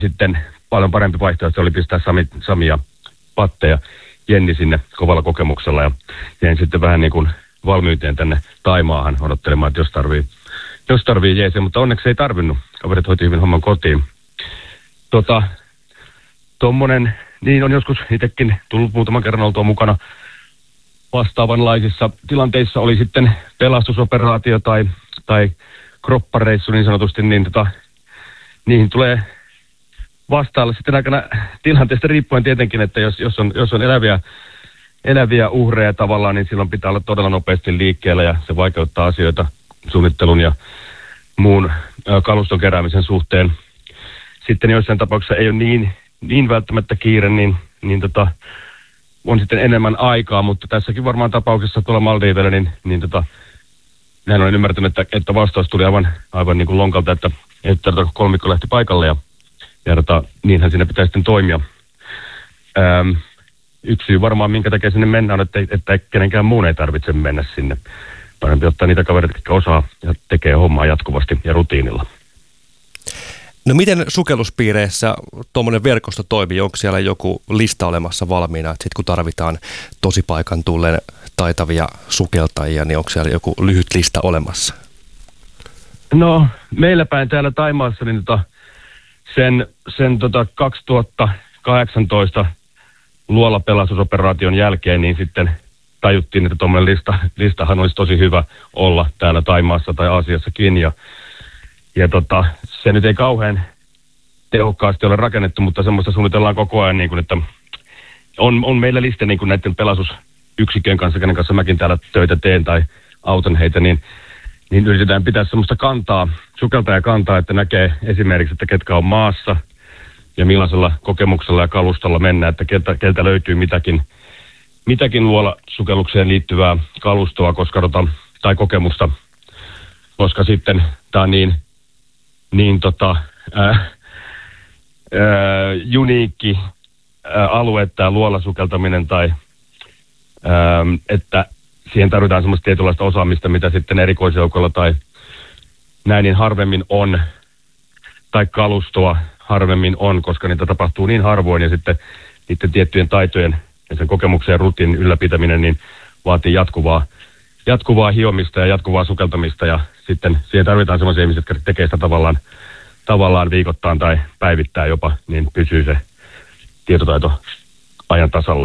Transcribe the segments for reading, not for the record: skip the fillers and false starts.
sitten paljon parempi vaihtoehto oli pistää Sami ja Patte ja Jenni sinne kovalla kokemuksella ja jäin sitten vähän niin kuin valmiuteen tänne Taimaahan odottelemaan, että jos tarvii jeesiä, mutta onneksi ei tarvinnut. Kaverit hoiti hyvin homman kotiin. Tommonen, niin on joskus itsekin tullut muutaman kerran oltua mukana vastaavanlaisissa tilanteissa, oli sitten pelastusoperaatio tai kroppareissu niin sanotusti, niin niihin tulee vastailla sitten aikana tilanteesta riippuen tietenkin, että jos on eläviä uhreja tavallaan, niin silloin pitää olla todella nopeasti liikkeellä ja se vaikeuttaa asioita suunnittelun ja muun kaluston keräämisen suhteen. Sitten joissain tapauksissa ei ole niin välttämättä kiire, niin on sitten enemmän aikaa, mutta tässäkin varmaan tapauksessa tuolla Maldiivilla, niin näin olen ymmärtänyt, että vastaus tuli aivan niin kuin lonkalta, että kolmikko lähti paikalle ja niinhän siinä pitää sitten toimia. Yksi syy varmaan, minkä takia sinne mennään, että kenenkään muun ei tarvitse mennä sinne. Parempi ottaa niitä kavereita, jotka osaa ja tekee hommaa jatkuvasti ja rutiinilla. No miten sukelluspiireissä tuommoinen verkosto toimii? Onko siellä joku lista olemassa valmiina, että sitten kun tarvitaan tosipaikan tulleen taitavia sukeltajia, niin onko siellä joku lyhyt lista olemassa? No meillä päin täällä Taimaassa niin sen 2018 luolapelastusoperaation jälkeen niin sitten tajuttiin, että tuommoinen listahan olisi tosi hyvä olla täällä Taimaassa tai Aasiassakin ja se nyt ei kauhean tehokkaasti ole rakennettu, mutta semmoista suunnitellaan koko ajan, niin kuin, että on meillä liste niin kuin näiden pelastusyksikön kanssa, kenen kanssa mäkin täällä töitä teen tai autan heitä, niin yritetään pitää semmoista sukeltajakantaa, että näkee esimerkiksi, että ketkä on maassa ja millaisella kokemuksella ja kalustolla mennään, että keltä löytyy mitäkin luolasukellukseen liittyvää kalustoa tai kokemusta, koska sitten tämä on niin uniikki alue, tämä luolasukeltaminen, tai että siihen tarvitaan semmoista tietynlaista osaamista, mitä sitten erikoisjoukolla tai näin niin harvemmin on, tai kalustoa harvemmin on, koska niitä tapahtuu niin harvoin, ja sitten niiden tiettyjen taitojen ja sen kokemuksen ja rutiinin ylläpitäminen niin vaatii jatkuvaa hiomista ja jatkuvaa sukeltamista, ja sitten siihen tarvitaan semmoisia ihmisiä, jotka tekee sitä tavallaan viikoittain tai päivittäin jopa, niin pysyy se tietotaito ajan tasalla.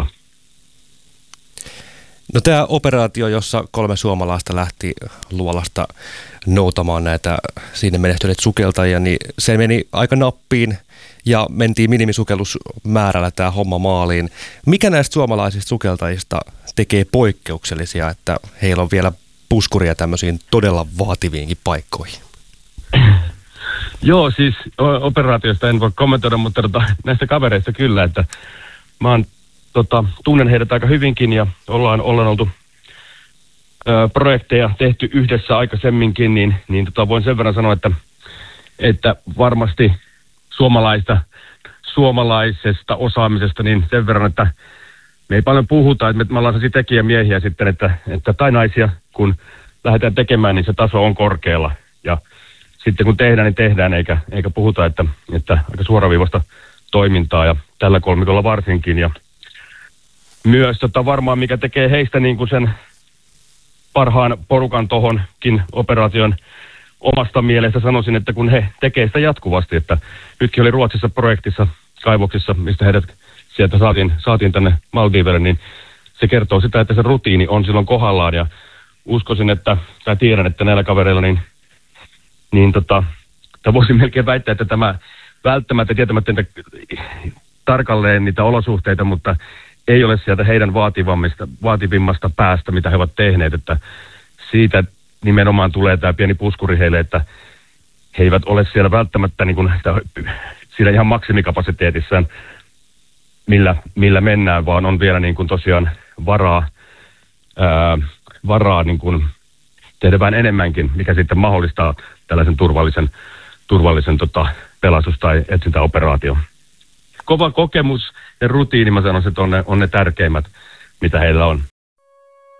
No tämä operaatio, jossa 3 suomalaista lähti luolasta noutamaan näitä siinä menehtyneitä sukeltajia, niin se meni aika nappiin ja mentiin minimisukellusmäärällä tämä homma maaliin. Mikä näistä suomalaisista sukeltajista tekee poikkeuksellisia, että heillä on vielä puskuria tämmöisiin todella vaativiinkin paikkoihin? Joo, siis operaatiosta en voi kommentoida, mutta näistä kavereista kyllä, että mä tunnen heidät aika hyvinkin ja ollaan oltu projekteja tehty yhdessä aikaisemminkin, niin voin sen verran sanoa, että varmasti suomalaisesta osaamisesta niin sen verran, että me ei paljon puhuta, että me ollaan sellaisia tekijämiehiä sitten, tai naisia, kun lähdetään tekemään, niin se taso on korkealla. Ja sitten kun tehdään, niin tehdään, eikä puhuta, että aika suoraviivasta toimintaa, ja tällä kolmikolla varsinkin. Ja myös varmaan, mikä tekee heistä niin kuin sen parhaan porukan tohonkin operaation omasta mielestä, sanoisin, että kun he tekee sitä jatkuvasti, että nytkin oli Ruotsissa projektissa, kaivoksissa, mistä heidät sieltä saatiin tänne Maldiiville, niin se kertoo sitä, että se rutiini on silloin kohdallaan, ja uskoisin, tai tiedän, että näillä kavereilla niin voisin melkein väittää, että tämä välttämättä tietämättä tarkalleen niitä olosuhteita, mutta ei ole sieltä heidän vaativimmasta päästä, mitä he ovat tehneet, että siitä nimenomaan tulee tämä pieni puskuri heille, että he eivät ole siellä välttämättä niin kuin siinä ihan maksimikapasiteetissaan, millä mennään, vaan on vielä niin kuin tosiaan varaa niin kuin tehdä vähän enemmänkin, mikä sitten mahdollistaa tällaisen turvallisen pelastus- tai etsintäoperaatio. Kova kokemus ja rutiini, mä sanoisin, että on ne tärkeimmät, mitä heillä on.